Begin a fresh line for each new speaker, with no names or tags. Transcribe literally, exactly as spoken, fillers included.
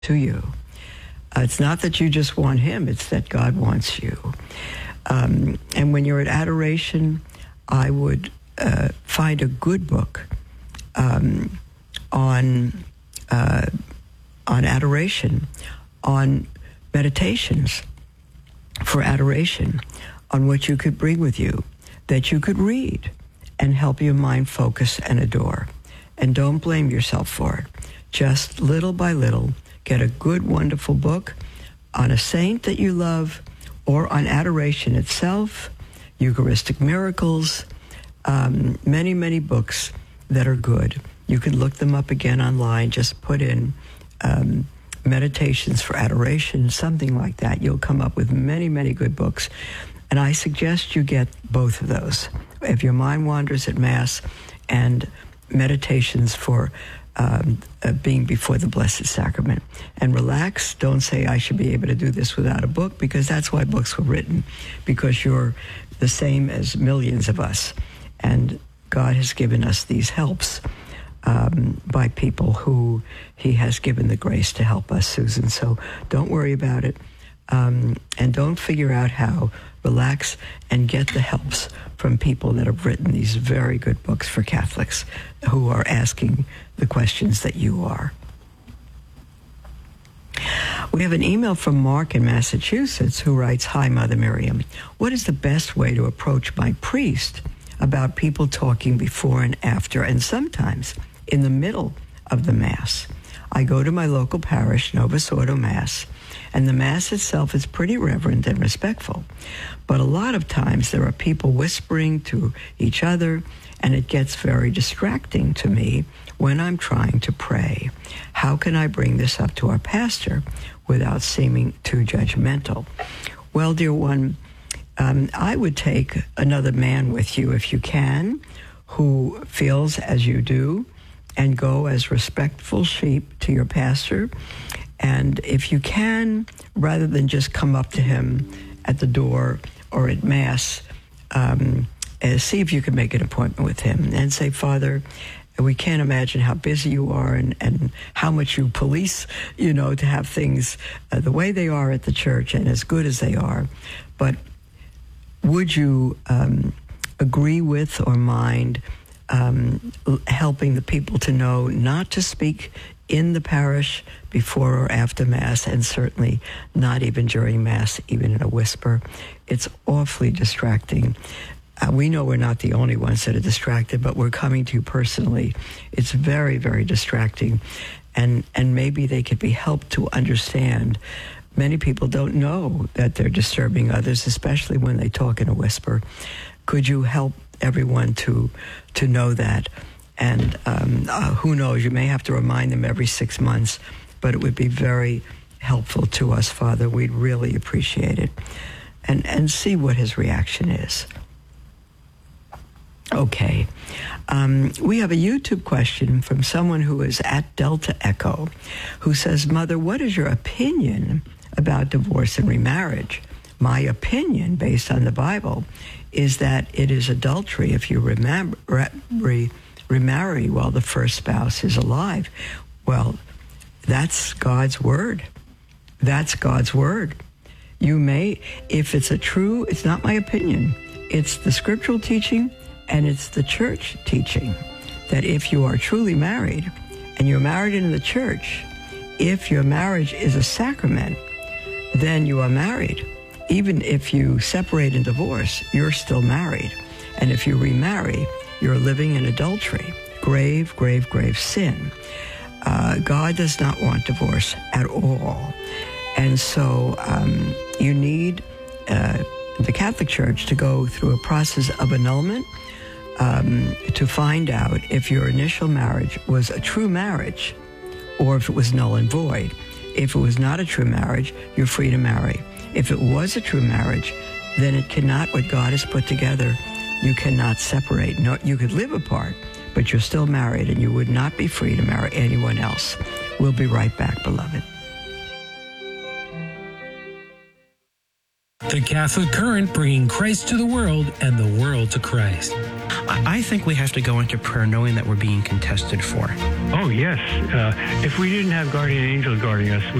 to you. Uh, it's not that you just want him, it's that God wants you. Um, and when you're at adoration, I would uh, find a good book um, on uh, on adoration, on meditations for adoration, on what you could bring with you, that you could read and help your mind focus and adore. And don't blame yourself for it. Just little by little, get a good, wonderful book on a saint that you love, or on adoration itself, Eucharistic miracles, um, many, many books that are good. You can look them up again online. Just put in um, meditations for adoration, something like that. You'll come up with many, many good books. And I suggest you get both of those. If your mind wanders at Mass, and meditations for um, uh, being before the Blessed Sacrament. And relax. Don't say, I should be able to do this without a book, because that's why books were written, because you're the same as millions of us. And God has given us these helps um, by people who he has given the grace to help us, Susan. So don't worry about it. Um, and don't figure out how. Relax and get the helps from people that have written these very good books for Catholics who are asking the questions that you are. We have an email from Mark in Massachusetts who writes, Hi, Mother Miriam. What is the best way to approach my priest about people talking before and after, and sometimes in the middle of the Mass? I go to my local parish, Novus Ordo Mass, and the Mass itself is pretty reverent and respectful. But a lot of times there are people whispering to each other, and it gets very distracting to me when I'm trying to pray. How can I bring this up to our pastor without seeming too judgmental? Well, dear one, um, I would take another man with you if you can, who feels as you do, and go as respectful sheep to your pastor. And if you can, rather than just come up to him at the door or at Mass, um, uh, see if you can make an appointment with him and say, Father, we can't imagine how busy you are and, and how much you police, you know, to have things uh, the way they are at the church and as good as they are. But would you um, agree with or mind um, helping the people to know not to speak in the parish before or after Mass, and certainly not even during Mass, even in a whisper? It's awfully distracting. Uh, we know we're not the only ones that are distracted, but we're coming to you personally. It's very, very distracting. And, and maybe they could be helped to understand. Many people don't know that they're disturbing others, especially when they talk in a whisper. Could you help everyone to to know that? And um, uh, who knows, you may have to remind them every six months, but it would be very helpful to us, Father. We'd really appreciate it. And, and see what his reaction is. Okay. Um, we have a YouTube question from someone who is at Delta Echo, who says, Mother, what is your opinion about divorce and remarriage? My opinion, based on the Bible, is that it is adultery if you remember, re, remarry while the first spouse is alive. Well, that's God's word. That's God's word. You may, if it's a true, it's not my opinion, it's the scriptural teaching and it's the church teaching, that if you are truly married and you're married in the church, if your marriage is a sacrament, then you are married. Even if you separate and divorce, you're still married. And if you remarry, you're living in adultery. Grave, grave, grave sin. Uh, God does not want divorce at all. And so um, you need uh, the Catholic Church to go through a process of annulment um, to find out if your initial marriage was a true marriage or if it was null and void. If it was not a true marriage, you're free to marry. If it was a true marriage, then it cannot, what God has put together, you cannot separate. No, you could live apart, but you're still married, and you would not be free to marry anyone else. We'll be right back, beloved.
The Catholic Current, bringing Christ to the world and the world to Christ. I I think we have to go into prayer knowing that we're being contested for.
Oh, yes. Uh, if we didn't have guardian angels guarding us,